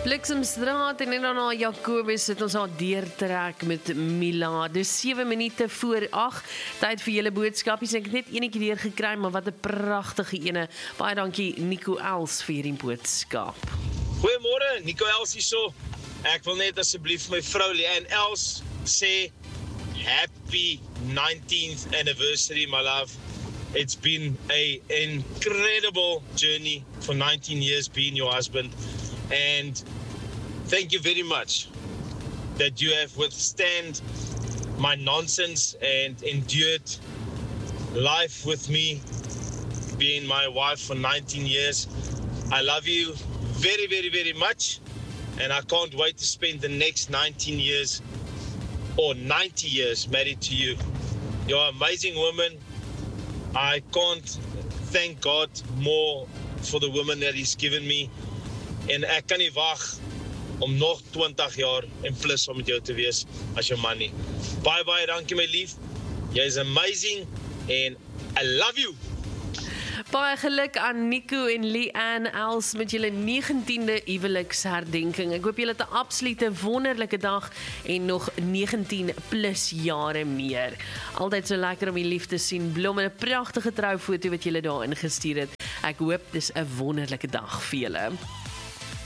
Bliksemstraat en daarna Jacobus het ons al deurtrek met Mila. Dis 7 minute voor 8. Tyd vir julle boodskapies. Ek het net enetjie deur gekry, maar wat 'n pragtige ene. Baie dankie Nico Els vir hierdie boodskap. Goeiemôre, Nico Els hierso. Ek wil net asseblief my vrou Leanne Els sê happy 19th anniversary, my love. It's been an incredible journey for 19 years being your husband. And thank you very much that you have withstand my nonsense and endured life with me, being my wife for 19 years. I love you very, very, very much. And I can't wait to spend the next 19 years or 90 years married to you. You're an amazing woman. I can't thank God more for the woman that He's given me. En ek kan nie wag om nog 20 jaar en plus om met jou te wees as jou man nie. Baie, baie dankie my lief. Jy is amazing en I love you. Baie geluk aan Nico en Leanne Els met julle 19de huweliksherdenking. Ek hoop julle het 'n absolute wonderlike dag en nog 19 plus jare meer. Altyd so lekker om die lief te sien. Blom en 'n pragtige troufoto wat julle daar ingestuur het. Ek hoop dis 'n wonderlike dag vir julle.